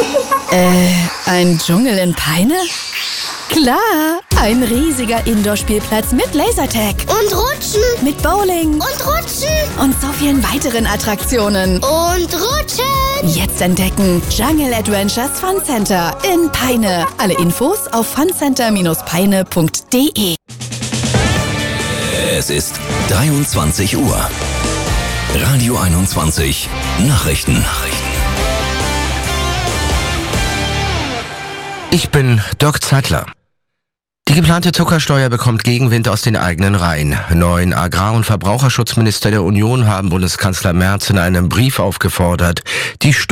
Ein Dschungel in Peine? Klar, ein riesiger Indoor-Spielplatz mit Lasertag. Und Rutschen. Mit Bowling. Und Rutschen. Und so vielen weiteren Attraktionen. Und Rutschen. Jetzt entdecken Jungle Adventures Fun Center in Peine. Alle Infos auf funcenter-peine.de. Es ist 23 Uhr. Radio 21 Nachrichten. Ich bin Dirk Zeitler. Die geplante Zuckersteuer bekommt Gegenwind aus den eigenen Reihen. 9 Agrar- und Verbraucherschutzminister der Union haben Bundeskanzler Merz in einem Brief aufgefordert, die